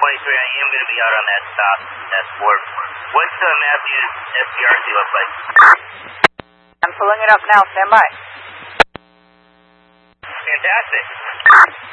I am going to be out on that stop, that sport. What's Matthew's SPRC look like? I'm pulling it up now. Stand by. Fantastic.